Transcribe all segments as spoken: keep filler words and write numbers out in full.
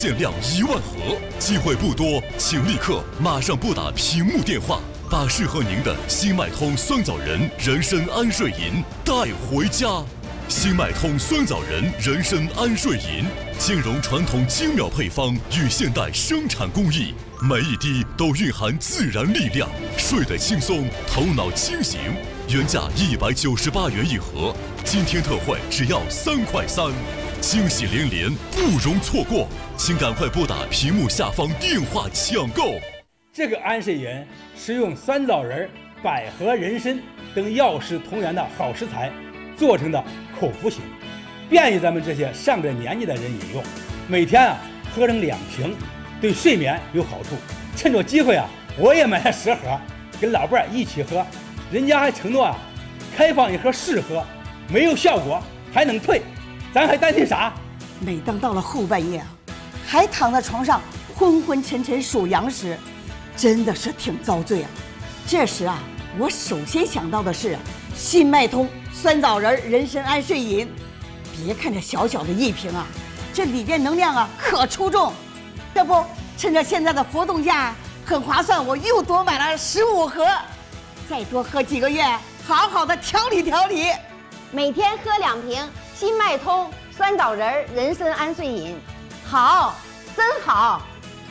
限量一万盒，机会不多，请立刻马上拨打屏幕电话，把适合您的新脉通酸枣仁人参安睡饮带回家。新脉通酸枣仁人参安睡饮，兼容传统精妙配方与现代生产工艺，每一滴都蕴含自然力量，睡得轻松，头脑清醒。原价一百九十八元一盒，今天特惠只要三块三，惊喜连连，不容错过，请赶快拨打屏幕下方电话抢购。 这个安睡饮是用酸枣仁、百合、人参等药食同源的好食材做成的口服型，便于咱们这些上了年纪的人饮用。每天啊喝上两瓶，对睡眠有好处。趁着机会啊，我也买了十盒，跟老伴儿一起喝。人家还承诺啊，开放一盒试喝，没有效果还能退，咱还担心啥？ 每当到了后半夜啊，还躺在床上昏昏沉沉数羊时，真的是挺遭罪啊。这时啊，我首先想到的是新脉通酸枣仁人参安睡饮。别看这小小的一瓶啊，这里边能量啊可出众。这不，趁着现在的活动价很划算，我又多买了十五盒，再多喝几个月，好好的调理调理。 每天喝两瓶新脉通酸枣仁人参安睡饮，好，真好。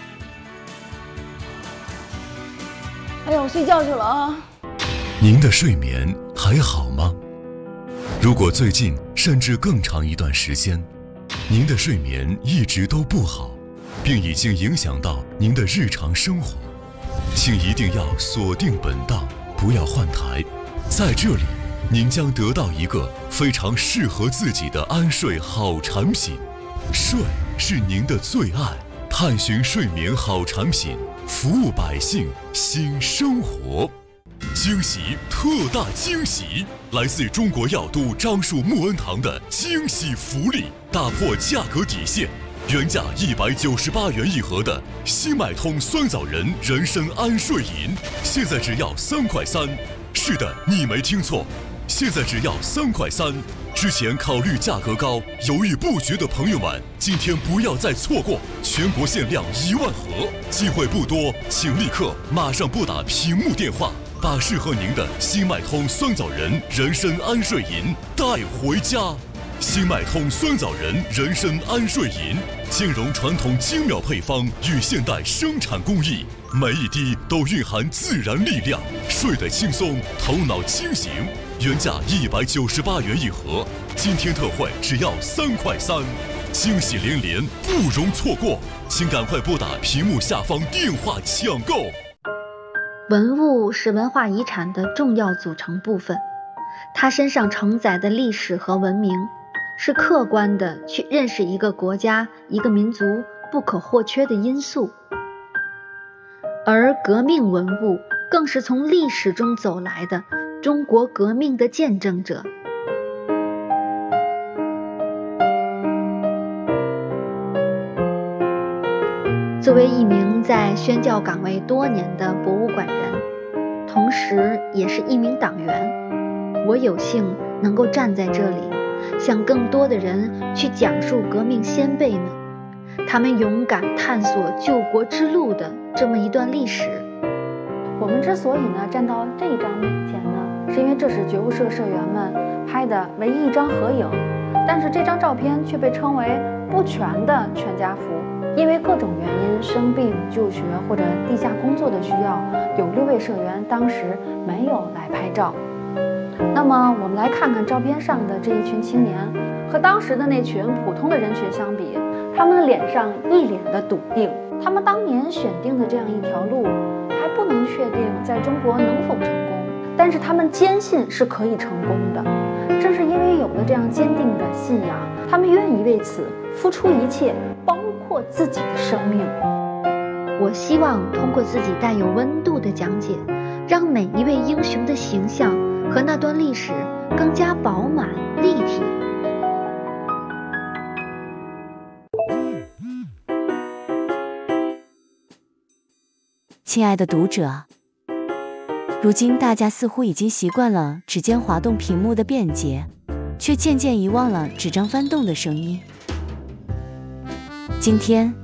哎呀，我睡觉去了啊。 您的睡眠还好吗？如果最近甚至更长一段时间，您的睡眠一直都不好，并已经影响到您的日常生活，请一定要锁定本档，不要换台。在这里，您将得到一个非常适合自己的安睡好产品。睡是您的最爱，探寻睡眠好产品，服务百姓新生活。惊喜，特大惊喜！来自中国药都樟树木恩堂的惊喜福利，打破价格底线。原价一百九十八元一盒的新脉通酸枣仁人参安睡饮，现在只要三块三。是的，你没听错，现在只要三块三。之前考虑价格高，犹豫不决的朋友们，今天不要再错过，全国限量一万盒，机会不多，请立刻马上拨打屏幕电话，把适合您的新脉通酸枣仁人参安睡饮带回家。新脉通酸枣仁人参安睡饮，兼容传统精妙配方与现代生产工艺，每一滴都蕴含自然力量，睡得轻松，头脑清醒。原价一百九十八元一盒，今天特惠只要三块三，惊喜连连，不容错过，请赶快拨打屏幕下方电话抢购。 文物是文化遗产的重要组成部分，它身上承载的历史和文明，是客观的去认识一个国家、一个民族不可或缺的因素。而革命文物更是从历史中走来的中国革命的见证者。作为一名在宣教岗位多年的博物馆人，同时也是一名党员，我有幸能够站在这里，向更多的人去讲述革命先辈们他们勇敢探索救国之路的这么一段历史。 我们之所以呢站到这一张面前呢，是因为这是觉悟社社员们拍的唯一一张合影，但是这张照片却被称为不全的全家福，因为各种原因，生病、就学或者地下工作的需要，有六位社员当时没有来拍照。那么我们来看看照片上的这一群青年，和当时的那群普通的人群相比，他们的脸上一脸的笃定。他们当年选定的这样一条路，还不能确定在中国能否成功，但是他们坚信是可以成功的。正是因为有了这样坚定的信仰，他们愿意为此付出一切，包括自己的生命。 我希望通过自己带有温度的讲解，让每一位英雄的形象和那段历史更加饱满立体。 亲爱的读者，如今大家似乎已经习惯了指尖滑动屏幕的便捷，却渐渐遗忘了纸张翻动的声音。今天